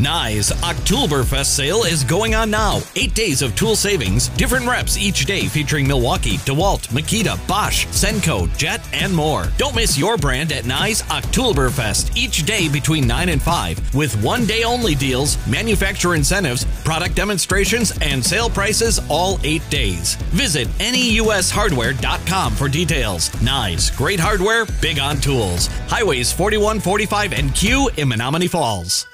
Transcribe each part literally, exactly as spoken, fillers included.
Nye's Oktoberfest sale is going on now. Eight days of tool savings, different reps each day featuring Milwaukee, DeWalt, Makita, Bosch, Senko, Jet, and more. Don't miss your brand at Nye's Oktoberfest each day between nine and five with one-day only deals, manufacturer incentives, product demonstrations, and sale prices all eight days. Visit N E U S hardware dot com for details. Nye's, great hardware, big on tools. Highways forty-one, forty-five, and Q in Menominee Falls.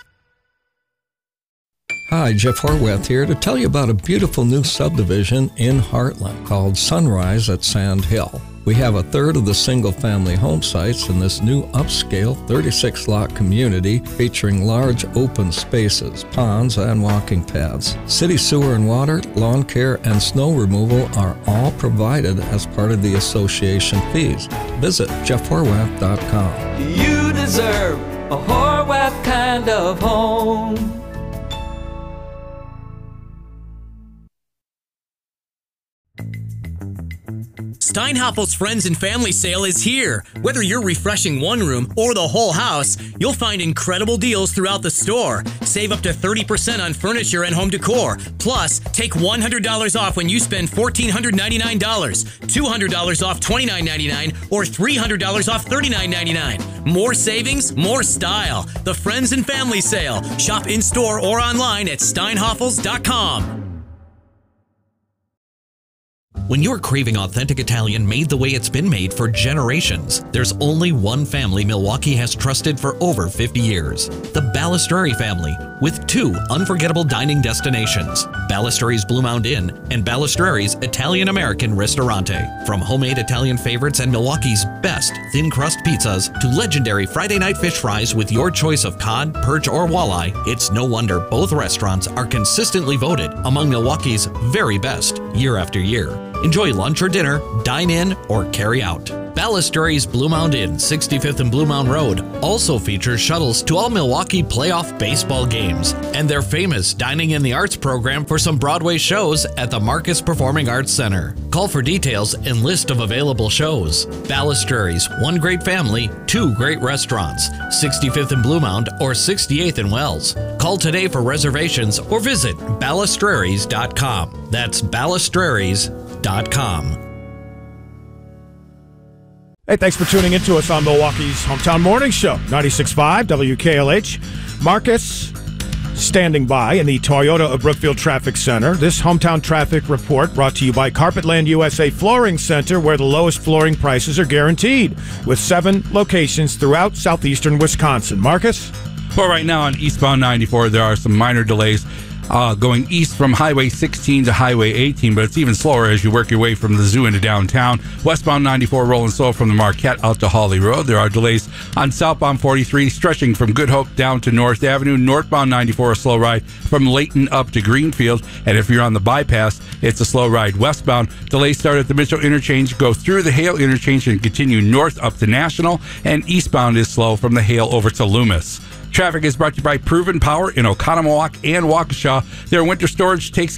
Hi, Jeff Horwath here to tell you about a beautiful new subdivision in Heartland called Sunrise at Sand Hill. We have a third of the single-family home sites in this new upscale thirty-six lot community featuring large open spaces, ponds, and walking paths. City sewer and water, lawn care, and snow removal are all provided as part of the association fees. Visit Jeff Horwath dot com. You deserve a Horwath kind of home. Steinhaffel's Friends and Family Sale is here. Whether you're refreshing one room or the whole house, you'll find incredible deals throughout the store. Save up to thirty percent on furniture and home decor. Plus, take one hundred dollars off when you spend one thousand four hundred ninety-nine dollars, two hundred dollars off twenty-nine ninety-nine, or three hundred dollars off thirty-nine ninety-nine. More savings, more style. The Friends and Family Sale. Shop in-store or online at steinhaffels dot com. When you're craving authentic Italian made the way it's been made for generations, there's only one family Milwaukee has trusted for over fifty years. The Balistreri family, with two unforgettable dining destinations, Balistreri's Blue Mound Inn and Balistreri's Italian-American Ristorante. From homemade Italian favorites and Milwaukee's best thin crust pizzas to legendary Friday night fish fries with your choice of cod, perch, or walleye, it's no wonder both restaurants are consistently voted among Milwaukee's very best year after year. Enjoy lunch or dinner, dine in, or carry out. Balistreri's Blue Mound Inn, sixty-fifth and Blue Mound Road, also features shuttles to all Milwaukee playoff baseball games and their famous Dining in the Arts program for some Broadway shows at the Marcus Performing Arts Center. Call for details and list of available shows. Balistreri's, one great family, two great restaurants, sixty-fifth and Blue Mound or sixty-eighth and Wells. Call today for reservations or visit balistreris dot com. That's balistreris dot com. Hey, thanks for tuning in to us on Milwaukee's Hometown Morning Show, ninety-six point five W K L H. Marcus standing by in the Toyota of Brookfield Traffic Center. This Hometown Traffic Report brought to you by Carpetland U S A Flooring Center, where the lowest flooring prices are guaranteed, with seven locations throughout southeastern Wisconsin. Marcus? Well, right now on eastbound ninety-four, there are some minor delays Uh, going east from Highway sixteen to Highway eighteen, but it's even slower as you work your way from the zoo into downtown. Westbound ninety-four rolling slow from the Marquette out to Hawley Road. There are delays on southbound forty-three, stretching from Good Hope down to North Avenue. Northbound ninety-four, a slow ride from Layton up to Greenfield. And if you're on the bypass, it's a slow ride westbound. Delays start at the Mitchell Interchange, go through the Hale Interchange, and continue north up to National. And eastbound is slow from the Hale over to Loomis. Traffic is brought to you by Proven Power in Oconomowoc and Waukesha. Their winter storage takes